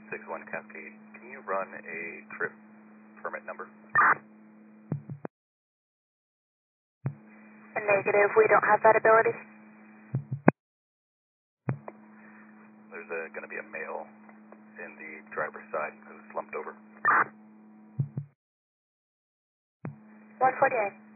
61 Cascade. Can you run a trip permit number? A negative, we don't have that ability. There's going to be a male in the driver's side who's slumped over. 148.